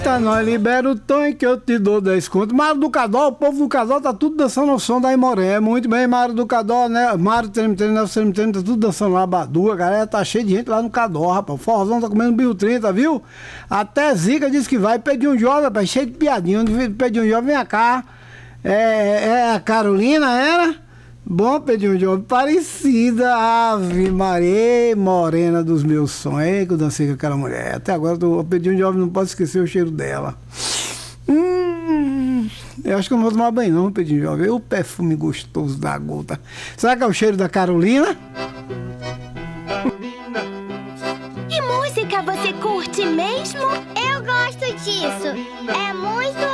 Tá, nós libera o Tonho que eu te dou 10 conto. Mário do Cadó, o povo do Cadó tá tudo dançando o som da Imoré. Muito bem, Mário do Cadó, né? Mário Trem, Nelson Trem, tá tudo dançando lá, Badu. A galera tá cheia de gente lá no Cadó, rapaz. O forrozão tá comendo Bill 30, viu? Até Zica disse que vai pedir um jovem, rapaz, cheio de piadinha. Pedir um jovem, vem cá. É a Carolina, era? Bom, Pedrinho Jovem, parecida Ave Maria, morena dos meus sonhos, que eu dancei com aquela mulher. Até agora o Pedrinho Jovem não pode esquecer o cheiro dela. Eu acho que eu não vou tomar banho não, Pedrinho Jovem. O perfume gostoso da gota. Será que é o cheiro da Carolina? Que música você curte mesmo? Eu gosto disso. É muito